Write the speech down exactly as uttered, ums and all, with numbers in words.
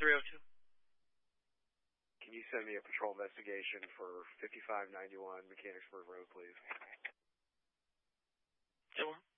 three oh two. Can you send me a patrol investigation for fifty-five ninety-one Mechanicsburg Road, please? Sure.